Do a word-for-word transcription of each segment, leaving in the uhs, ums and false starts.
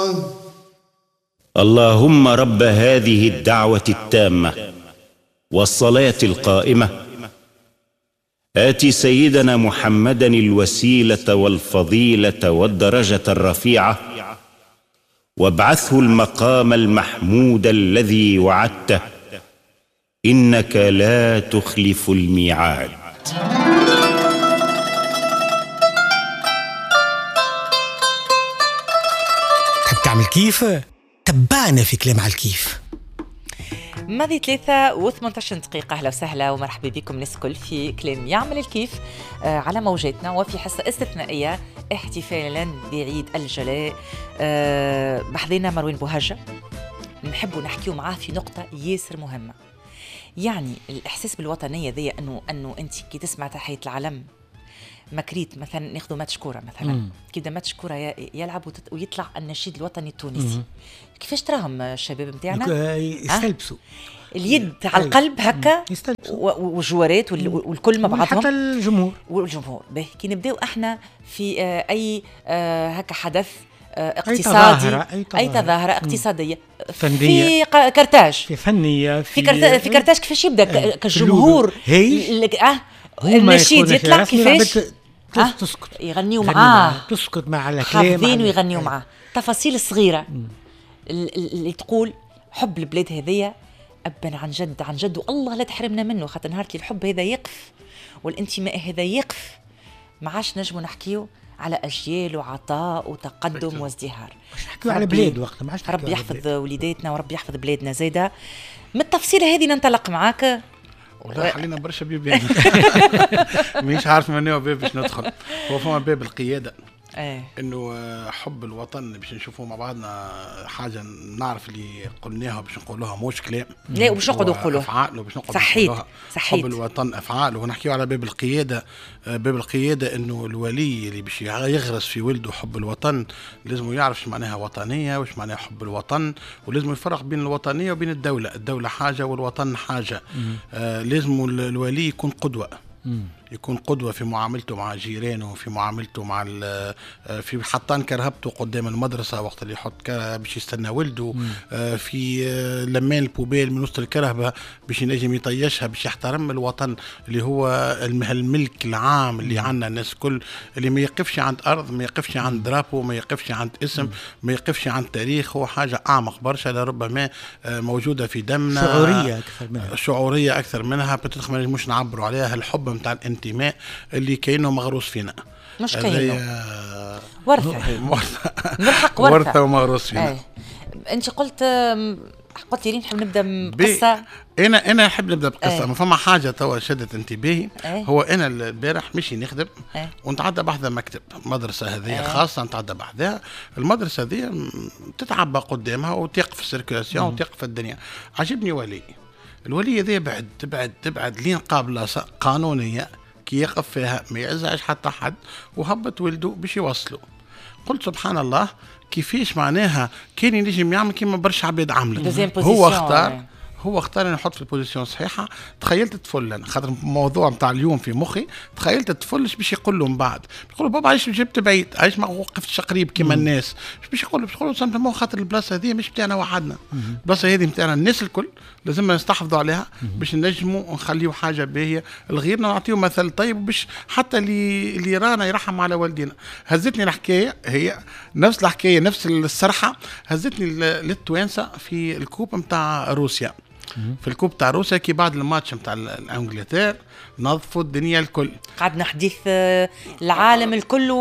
اللهم رب هذه الدعوة التامة والصلاة القائمة آت سيدنا محمدا الوسيلة والفضيلة والدرجة الرفيعة وابعثه المقام المحمود الذي وعدته إنك لا تخلف الميعاد. تحب تعمل كيف؟ تبعنا في كلام على الكيف. ماضي ثلاثة وثمانية عشر دقيقة. أهلا وسهلا ومرحبا بكم ناس الكل في كلام يعمل الكيف آه على موجاتنا، وفي حصة استثنائية احتفالا بعيد الجلاء. آه بحضينا مروان بوهجة، نحبوا نحكيو معاه في نقطة ياسر مهمة. يعني الإحساس بالوطنية ذي أنه أنه أنت كي تسمع تحية العلم مكريت مثلا، ناخذ ماتش كوره مثلا، كي ماتش كوره يلعب ويطلع النشيد الوطني التونسي، مم. كيفاش تراهم الشباب نتاعنا يستلبسوا اليد على القلب هكا، والجوارات والكل مع بعضهم، حتى الجمهور والجمهور. باهي كي نبداو احنا في آه اي آه هكا حدث آه اقتصادي، أي تظاهرة, أي تظاهرة, أي تظاهرة اقتصادية فنية، في كرتاج، في فنية، في, في, كرتا في كرتاج، كيفاش يبدا كالجمهور هي اه النشيد يطلع كيفاش تسكت يغنيوا معاه، تسكت مع الكلام، حافظين ويغنيوا معاه. تفاصيل صغيرة اللي تقول حب البلاد هذية أبا عن جد عن جد، والله لا تحرمنا منه، خاطر نهار الحب هذا يقف والانتماء هذا يقف ما عادش نجموا نحكيو على أجيال وعطاء وتقدم وازدهار. مش نحكيو على بلاد وقت، ما عادش ربي يحفظ وليداتنا وربي يحفظ بلادنا زايدة. من التفصيلة هذه ننطلق معاك. والله حلينا برشا بيبان مش عارف من هو باب باش ندخل. هو فما باب القيادة، ايه انه حب الوطن باش نشوفوا مع بعضنا حاجه نعرف اللي قلناها باش نقولوها موش كلام، لا وباش نقعدوا نقولوها افعال وباش نقعدوا صحيت صحيت. حب الوطن افعال. ونحكيو على باب القياده. باب القياده انه الولي اللي باش يغرس في ولده حب الوطن لازم يعرف ايش معناها وطنيه وايش معناها حب الوطن، ولازم يفرق بين الوطنيه وبين الدوله. الدوله حاجه والوطن حاجه. آه لازم الولي يكون قدوه، مم. يكون قدوة في معاملته مع جيرانه، في معاملته مع في حطان كرهبته قدام المدرسة وقت اللي يحط باش يستنى ولده، في لمان البوبيل من وسط الكرهبة باش ينجم يطيشها، باش يحترم الوطن اللي هو الملك العام اللي عنا الناس كل، اللي ما يقفش عند أرض، ما يقفش عند درابو، ما يقفش عند اسم، ما يقفش عند تاريخ. هو حاجة أعمق برشا لربما موجودة في دمنا، شعورية أكثر منها، شعورية أكثر منها بتدخل مش نعبروا عليها. الحب متاع الانتماء اللي كأنه مغروس فينا، مش كأنه ورثة نلحق ورثة ومغروس فينا. أي. انت قلت قلت لي نحب نبدا بقصة. انا انا نحب نبدا بقصة. ما فما حاجة توا شدت انتباهي. أي. هو انا البارح مشي نخدم ونتعدى بحذا مكتب مدرسة هذه خاصة، نتعدى بحذا المدرسة هذه تتعبى قدامها وتقف السيركولاسيون وتقف الدنيا. عجبني ولي الولي هذا بعد تبعد تبعد لين قابلة قانونية كي يقف فيها ما يعزعش حتى حد، وهبط ولده باش يوصلوا. قلت سبحان الله كيفاش معناها كان ينجم يعمل كيما برشا عباد عملت. هو اختار هو اختار ان يحط في البوزيشن صحيحه. تخيلت الطفل انا خاطر الموضوع نتاع اليوم في مخي، تخيلت الطفل ايش باش يقول له من بعد، يقول له بابا علاش جبت بعيد، علاش ما وقفتش قريب كيما الناس، ايش باش يقول له؟ باش يقول له سامبلومون خاطر البلاصه هذه مش بتاعنا وحدنا، البلاصه هذه بتاعنا الناس الكل، لازم نستحفظوا عليها باش نجموا ونخليوا حاجه باهيه لغيرنا، نعطيو مثل طيب باش حتى اللي اللي رانا يرحم على والدينا. هزتني الحكايه هي نفس الحكايه نفس السرحه هزتني للتوانسه في الكوب نتاع روسيا. في الكوب تاع روسيا كي بعد الماتش نتاع انجلترا نظفوا الدنيا الكل، قعدنا حديث العالم الكل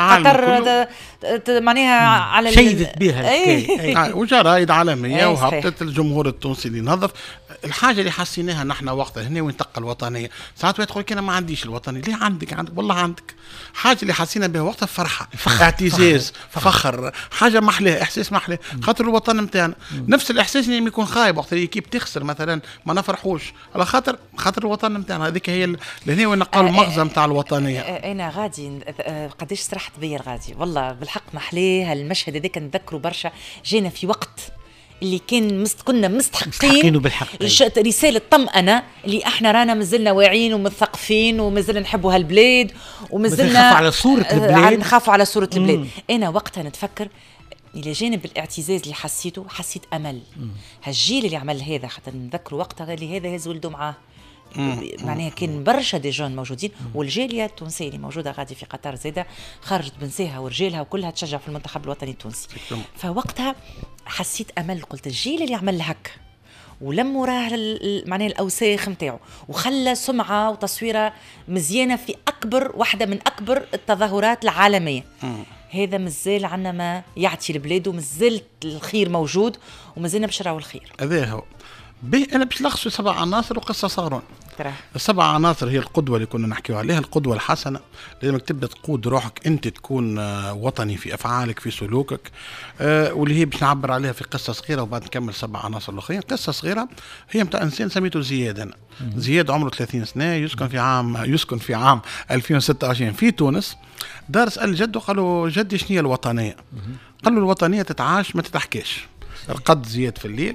وقطر معناها على شيدت بها الحكايه وجرايد عالميه وهبطت الجمهور التونسي اللي نظف. الحاجه اللي حسيناها نحن وقتها هنا وين تلقى الوطنيه. ساعات واحد يقول لك انا ما عنديش الوطنيه، ليه عندك عندك والله عندك. حاجه اللي حسينا بها وقتها فرحه، اعتزاز، فخر، حاجه محلاه، احساس محلاه خاطر الوطن نتاعنا. نفس الاحساس اللي يكون خايب وقت اللي كيب تخسر مثلا ما نفرحوش على خاطر خاطر الوطن نتاعنا. هذيك هي لهنا وين نلقاو المغزى نتاع الوطنيه. انا غادي قداش سرحت بيا غادي والله بالحق محلاه المشهد هذاك نذكره برشا. جينا في وقت اللي كان مست كنا مستحقين بالحق رسالة طمأنة اللي احنا رانا مازلنا واعيين ومثقفين ومازلنا نحبوا هالبلاد ومازلنا نخاف على صورة البلاد، نخاف على صورة البلاد. انا وقتها نتفكر الى جانب الاعتزاز اللي حسيته حسيت امل. هالجيل اللي عمل هذا حتى نذكروا وقتها اللي هذا هز ولده معاه، معناها كان برشا دي جون موجودين، والجاليه التونسيه اللي موجوده غادي في قطر زاده خرجت بنساها ورجالها وكلها تشجع في المنتخب الوطني التونسي. فوقتها حسيت امل، قلت الجيل اللي عمل هك ولم وراه معناها الاوساخ نتاعو وخلى سمعه وتصويره مزيانه في اكبر واحده من اكبر التظاهرات العالميه، هذا مازال عنا ما يعطي البلاد ومازال الخير موجود ومازلنا باش نراو الخير. هذا هو به. انا باش نلخص سبع عناصر وقصه صغرون. ترى السبع عناصر هي القدوه اللي كنا نحكيو عليها، القدوه الحسنه، لازمك تبدا تقود روحك انت، تكون وطني في افعالك في سلوكك، أه واللي هي باش نعبر عليها في قصه صغيره وبعد نكمل سبع عناصر الاخرين. قصه صغيره هي متاع انسان سميته زياد. انا زياد عمره ثلاثين سنه، يسكن في عام يسكن في عام ألفين وستة وعشرين في تونس. دار سأل جده، قال له جدي شنو هي الوطنيه؟ قال له الوطنيه تتعاش ما تتحكيش. رقد زياد في الليل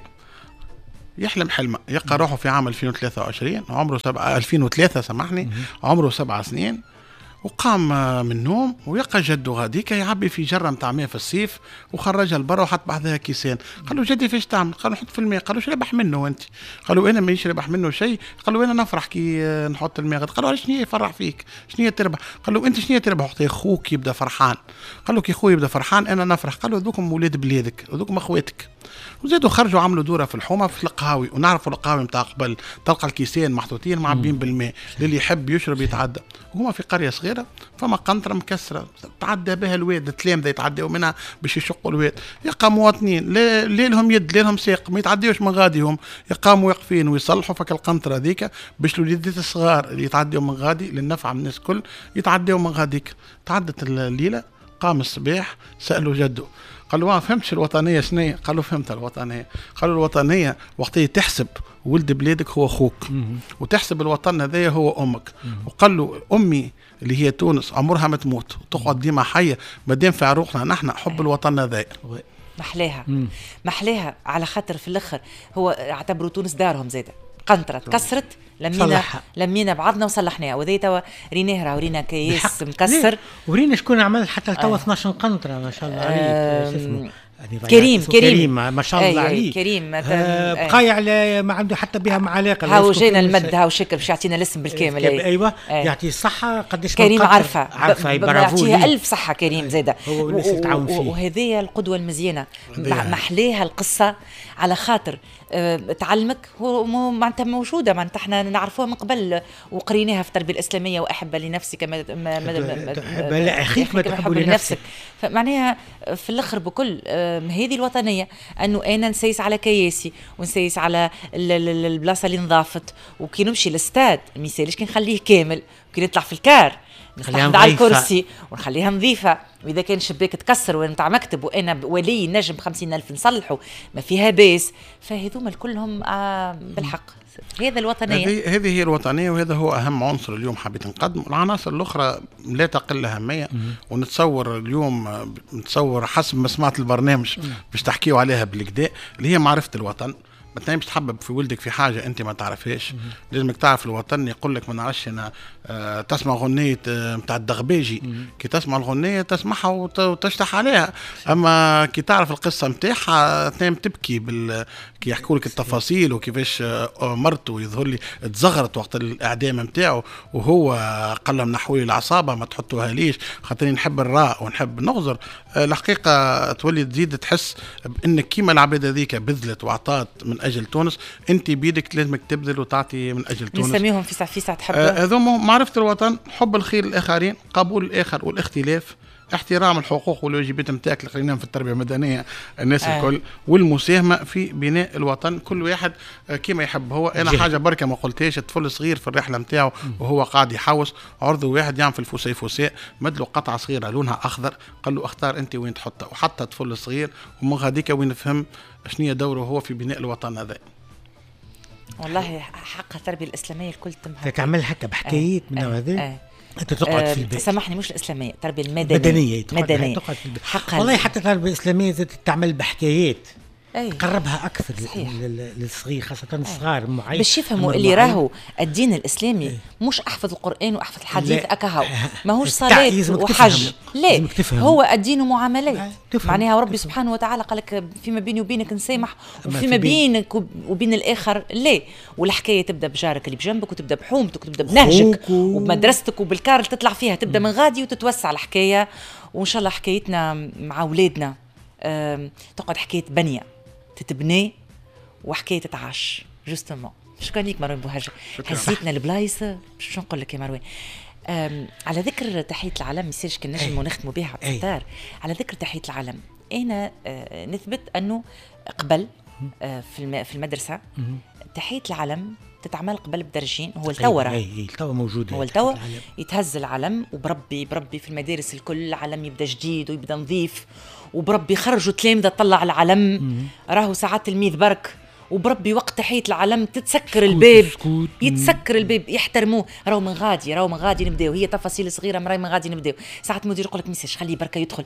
يحلم حلمه، يلقى روحه في عام ألفين وثلاثة وعشرين، عمره سبعة ألفين وثلاثة سامحني، عمره سبع سنين، وقام من النوم ويلقى جده غاديك يعبي في جره نتاع ماء في الصيف وخرجها لبرا وحط بعضها كيسان. قال له جدي فاش تعمل؟ قال له حط في الماء. قال له شو ربح منه انت؟ قال له انا مانيش ربح منه شيء. قال له انا نفرح كي نحط الماء. قال له شنو يفرح فيك؟ شنو تربح؟ قال له انت شنو تربح؟ وقت اخوك يبدا فرحان. قال له كي خويا يبدا فرحان انا نفرح. قال له ذوكم ولاد بلادك وذوكم اخواتك. وزادوا خرجوا عملوا دوره في الحومه في القهاوي، ونعرفوا القهاوي نتاع قبل تلقى الكيسان محطوطين معبين بالماء، اللي يحب يشرب يتعدى. وهما في قريه صغيره فما قنطره مكسره تعدى بها الواد، التلامذه يتعداو منها باش يشقوا الواد. يلقى مواطنين لا لهم يد لا لهم ساق ما يتعداوش من غاديهم، يقاموا واقفين ويصلحوا فك القنطره هذيك باش الوليدات الصغار اللي يتعداو من غادي للنفع من الناس الكل يتعداو من غاديك. تعدت الليله، قام الصباح سالوا جده، قال له ما فهمتش الوطنيه شنو؟ قال له فهمت الوطنيه. قال له الوطنيه وقت تحسب ولد بلادك هو اخوك، وتحسب الوطن هذايا هو امك. وقال له امي اللي هي تونس عمرها ما تموت وتقعد ديما حيه مادام في عروقنا نحن حب الوطن هذايا. محلاها محلاها على خاطر في الاخر هو اعتبروا تونس دارهم زاده، قنطره تكسرت لمينا لمينا بعضنا وصلحناها، وذي توا ريناه راه ورينا كيس مكسر، ورينا شكون عمل حتى توا اثناش قنطره ما شاء الله عليه. كريم كريم ما شاء الله عليه. كريم آه بقايا على ما عنده حتى بها ما علاقه. هاو جينا المد هاو شكر باش يعطينا الاسم بالكامل. ايوه يعطيه الصحه. قداش كريم عارفه عارفه يعطيها الف صحه كريم زاده. وهذه القدوه المزيانه محليها القصه على خاطر أه تعلمك هو معناتها موجوده، معناتها احنا نعرفوها من قبل وقريناها في التربيه الاسلاميه، واحب لنفسك ما تحب لاخيك ما تحب لنفسك. فمعناها في الاخر بكل أه هذه الوطنيه انه انا نسيس على كياسي ونسيس على البلاصه اللي نضافت، وكي نمشي للاستاد ما يسالش كي نخليه كامل، وكي نطلع في الكار نخليها على الكرسي ونخليها نظيفه، واذا كان شباك تكسر ونتاع مكتب وانا ولي نجم خمسين الف نصلحه ما فيها باس، فهذوما كلهم آه بالحق هذا الوطنيه. هذه هي الوطنيه، وهذا هو اهم عنصر اليوم حبيت نقدم. العناصر الاخرى لا تقل اهميه، ونتصور اليوم نتصور حسب ما سمعت البرنامج باش تحكيوا عليها بالكدا، اللي هي معرفه الوطن. ما تنجمش تحبب في ولدك في حاجه انت ما تعرفهاش، لازمك تعرف الوطن. يقول لك ما نعرفش انا آه تسمع غنيه نتاع آه الدغباجي، كي تسمع الغنيه تسمعها وتشتح عليها، اما كي تعرف القصه نتاعها تنام تبكي بال كي يحكوا لك التفاصيل وكيفاش آه مرته يظهر لي تزغرت وقت الاعدام نتاعو وهو قال لهم نحولي العصابه ما تحطوها ليش خاطر نحب الراء ونحب نغزر. آه الحقيقه تولي تزيد تحس بانك كيما العباد هذيك بذلت وعطات من اجل تونس، انت بيدك لازمك تبذل وتعطي من اجل تونس. نسميهم في ساعه في ساعه تحب هذوما آه معرفه الوطن، حب الخير للاخرين، قبول الاخر والاختلاف، احترام الحقوق والواجبات نتاعك اللي قريناهم في التربيه المدنيه الناس آه. الكل، والمساهمه في بناء الوطن. كل واحد كما يحب هو. انا جه. حاجه بركه ما قلتهاش، الطفل صغير في الرحله نتاعو وهو قاعد يحوس عرضه واحد يعمل في الفوساء فوساء مد له قطعه صغيره لونها اخضر، قال له اختار انت وين تحطها، وحتى طفل صغير ومن غاديك وين فهم شنو دوره هو في بناء الوطن هذا. والله حق التربيه الاسلاميه الكل تمها تعمل هكا بحكايات من هذا. انت تقعد أه في البيت. سامحني مش الاسلاميه، التربيه المدنيه مدنيه مدنيه تقعد في البيت. والله حتى التربيه الاسلاميه تعمل بحكايات. تقربها اكثر للصغير، خاصه الصغار معين باش يفهموا اللي راهو الدين الاسلامي أي. مش احفظ القران واحفظ الحديث اكهو، ماهوش صلاه وحج، لا هو الدين ومعاملات. معناها ربي سبحانه وتعالى قال لك فيما بيني وبينك نسامح، وفيما بينك وبين الاخر لا. والحكايه تبدا بجارك اللي بجنبك، وتبدا بحومتك، وتبدا بنهجك وبمدرستك وبالكار اللي تطلع فيها، تبدا من غادي وتتوسع الحكايه. وان شاء الله حكايتنا مع اولادنا تقعد حكايه بنيه تتبني وحكايه تتعاش جوستومون. شكرا ليك مروان بوهجة، هزيتنا البلايص. شو نقول لك يا مروان؟ على ذكر تحيه العلم، يصيرش كان نجم ونختموا بها عبد الستار. على ذكر تحيه العلم، انا آه نثبت انه قبل آه في في المدرسه تحيه العلم تتعمل قبل بدرجين. هو التو راه التو موجود، هو التو يتهز العلم وبربي بربي في المدارس الكل العلم يبدا جديد ويبدا نظيف، وبربي خرجوا تلامذه طلع العلم. راهو ساعات تلميذ برك وبربي وقت تحية العلم تتسكر الباب، يتسكر الباب يحترموه. راهو من غادي راهو من غادي نبداو، هي تفاصيل صغيره مراي من غادي نبداو. ساعات المدير يقول لك ميساج خليه بركه يدخل،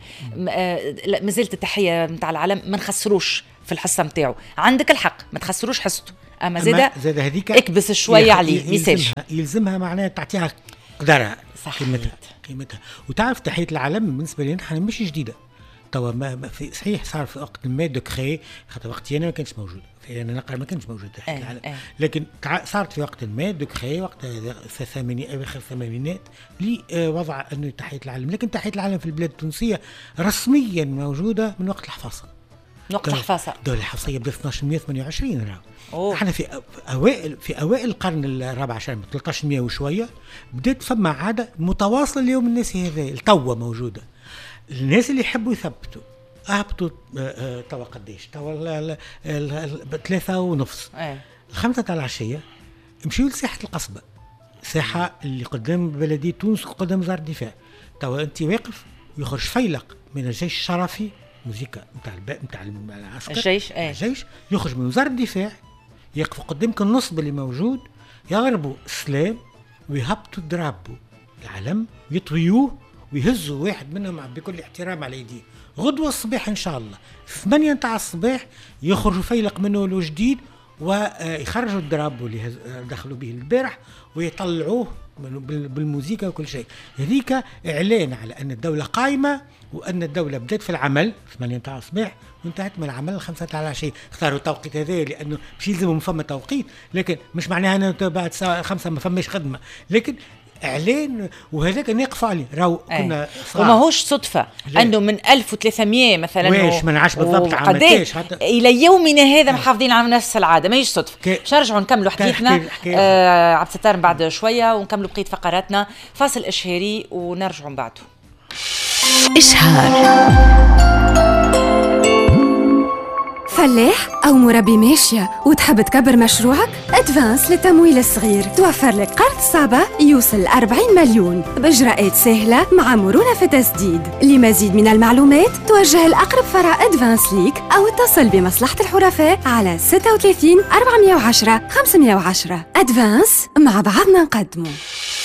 لا مازالت التحيه نتاع العلم ما نخسروش في الحصه نتاعو. عندك الحق ما تخسروش حصته، اما زاده زاد هذيك اكبس شويه عليه ميساج يلزمها, يلزمها معناها تعطيها قدرها قيمتها قيمتها. وتعرف تحيه العلم بالنسبه لي نحن مش جديده توا، ما في صحيح صار في وقت ما دوكري، خاطر وقتي انا ما كانش موجود، في انا نقرا ما كانش موجود تحيه العلم، لكن صارت في وقت ما دوكري وقت في الثمانينات اواخر الثمانينات لوضع انه تحيه العلم. لكن تحيه العلم في البلاد التونسيه رسميا موجوده من وقت الحفاصه. وقت الحفاصه الدوله الحفصيه بدات اثناش مية وثمانية وعشرين راهو. احنا في اوائل في اوائل القرن الرابع عشر ثلاثة عشر وشويه بدات فما عاده متواصله اليوم الناس هذا التو موجوده. الناس اللي يحبوا يثبتوا اهبطوا توا قديش توا ثلاثة ونص الخمسة تاع العشية مشيوا لساحة القصبة، ساحة اللي قدام بلدية تونس وقدام وزارة الدفاع. توا انت واقف يخرج فيلق من الجيش الشرفي، موسيقى نتاع نتاع العسكر الجيش ايه. الجيش يخرج من وزارة الدفاع يقف قدامك النصب اللي موجود، يضربوا السلام ويهبطوا الدرابو العلم يطويوه ويهزوا واحد منهم بكل احترام على يديه. غدوة الصباح إن شاء الله ثمانية نتاع الصباح يخرجوا فيلق منه له جديد، ويخرجوا الدراب اللي دخلوا به البارح ويطلعوه بالموسيقى وكل شيء. هذيك إعلان على أن الدولة قائمة وأن الدولة بدأت في العمل ثمانية نتاع الصباح وانتهت من العمل الخمسة تاع العشية. اختاروا التوقيت هذا لأنه مش يلزمهم فما توقيت، لكن مش معناها أنه بعد الساعة خمسة ما فماش خدمة، لكن اعلان وهذاك نقف عليه. راهو كنا وما هوش صدفه انه من ألف وثلاثمية مثلا واش ما نعرفش بالضبط عملتاش حتى الى يومنا هذا محافظين على نفس العاده، ماهيش صدفه. باش نرجعوا نكملوا حديثنا آه عبد الستار بعد شويه ونكملوا بقيه فقراتنا. فاصل اشهاري ونرجعوا من بعده. اشهار فلاح أو مربي ماشية وتحب تكبر مشروعك؟ أدفانس للتمويل الصغير توفر لك قرض صعبة يوصل أربعين مليون بإجراءات سهلة مع مرونة في التسديد. لمزيد من المعلومات توجه الأقرب فرع أدفانس ليك أو اتصل بمصلحة الحرفاء على ستة وثلاثين أربعمية وعشرة خمسمية وعشرة. أدفانس، مع بعضنا نقدمه.